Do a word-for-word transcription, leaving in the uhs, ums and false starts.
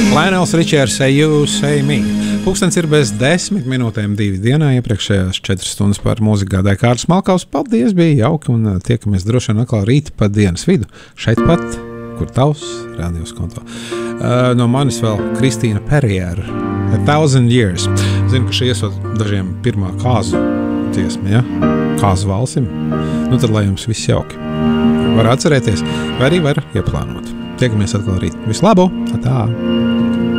Lionels Richards, Say You, Say Me. Pūkstens ir bez desmit minūtēm divi dienā. Iepriekšējās četras stundas par mūziku gādāja Kārlis Malkaus. Paldies, bija jauki un tiekamies droši vien atkal rīt pa dienas vidu. Šeit pat, kur tavs rādījos konto. Uh, no manis vēl Kristīna Perriera, A Thousand Years. Zinu, ka šī iesot dažiem pirmā kāzu dziesma, ja? Kāzu valsim. Nu tad, lai jums viss jauki. Var atcerēties, vai arī var ieplānot. Tiekamies atkal rīt. Visu labu! Tā!